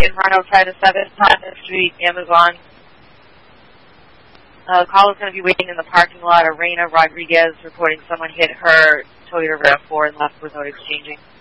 Inferno, Private 7, Platinum Street, Amazon. Caller is going to be waiting in the parking lot. Arena Rodriguez reporting someone hit her Toyota RAV4 and left without exchanging.